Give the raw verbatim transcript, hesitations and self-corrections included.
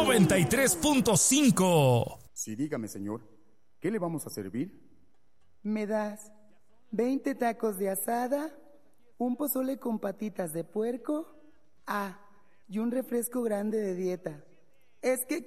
noventa y tres punto cinco. Sí, dígame, señor, ¿qué le vamos a servir? ¿Me das veinte tacos de asada, un pozole con patitas de puerco? Ah, y un refresco grande de dieta. Es que